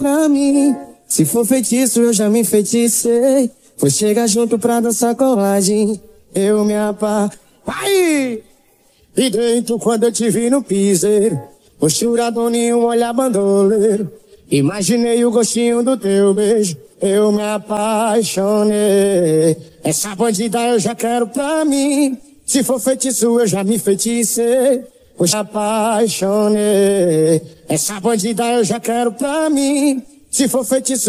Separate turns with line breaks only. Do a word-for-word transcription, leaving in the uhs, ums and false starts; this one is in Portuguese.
pra mim. Se for feitiço, eu já me enfeiticei. Vou chegar junto pra dançar colagem. Eu me apa... Vai! E dentro quando eu te vi no piseiro, posturadinho, olhar bandoleiro. Imaginei o gostinho do teu beijo, eu me apaixonei. Essa bandida eu já quero pra mim. Se for feitiço eu já me feticei. Eu me apaixonei. Essa bandida eu já quero pra mim. Se for feitiço